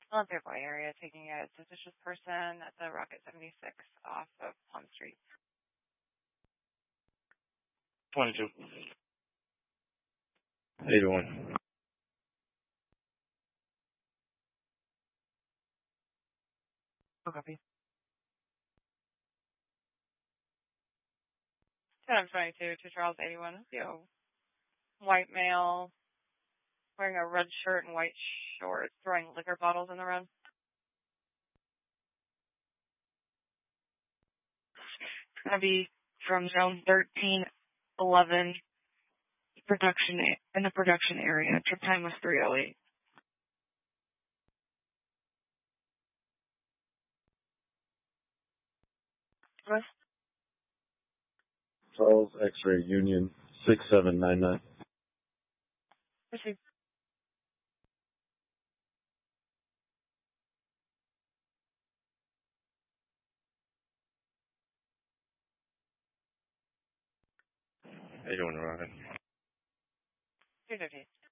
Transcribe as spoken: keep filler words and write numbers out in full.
Volunteer Boy area, taking a suspicious person at the Rocket seventy-six off of Palm Street. twenty-two. eighty-one. Oh, copy. ten twenty-two to Charles eighty-one. Yo. White male, wearing a red shirt and white shorts, throwing liquor bottles in the road. It's going to be from zone thirteen eleven, production in the production area. Trip time was three oh eight. West? Charles X-Ray Union six seven nine nine. Proceed. eighty-one, Rocket. two fifty.